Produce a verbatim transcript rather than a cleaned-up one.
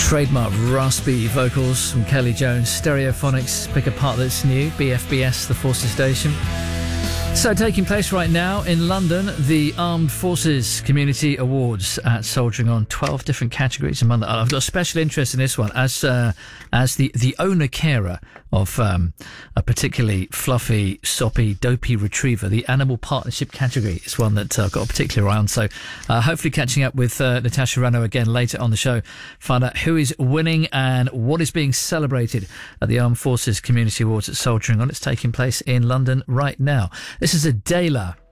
Trademark raspy vocals from Kelly Jones. Stereophonics pick a part that's new. B F B S, the Forces Station. So, taking place right now in London, the Armed Forces Community Awards at Soldiering On. twelve different categories among them. I've got a special interest in this one as uh, as the, the owner-carer of um, a particularly fluffy, soppy, dopey retriever. The Animal Partnership category is one that uh, I've got a particular eye on. So, uh, hopefully catching up with uh, Natasha Rano again later on the show. Find out who is winning and what is being celebrated at the Armed Forces Community Awards at Soldiering On. It's taking place in London right now. This is Adela